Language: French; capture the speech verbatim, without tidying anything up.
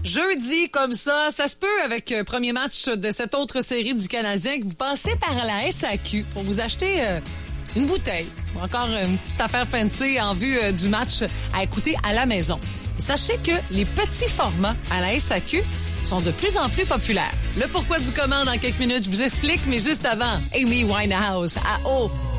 Jeudi, comme ça, ça se peut avec le premier match de cette autre série du Canadien que vous passez par la S A Q pour vous acheter euh, une bouteille ou encore une petite affaire fancy en vue euh, du match à écouter à la maison. Et sachez que les petits formats à la S A Q sont de plus en plus populaires. Le pourquoi du comment dans quelques minutes, je vous explique, mais juste avant, Amy Winehouse à O.